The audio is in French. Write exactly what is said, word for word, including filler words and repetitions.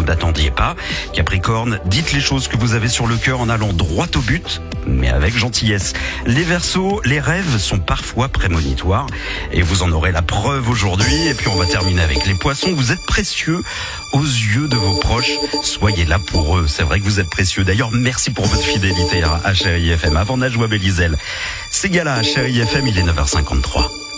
n'attendiez pas. Capricorne, dites les choses que vous avez sur le cœur en allant droit au but, mais avec gentillesse. Les Verseaux, les rêves sont parfois prémonitoires et vous en aurez la preuve aujourd'hui. Et puis on va terminer avec les Poissons. Vous êtes précieux aux yeux de vos proches. Soyez là pour eux. C'est vrai que vous êtes précieux. D'ailleurs, merci pour votre fidélité à Chérie F M. Avant Najwa Belizel, c'est Gala à Chérie F M, il est neuf heures cinquante-trois.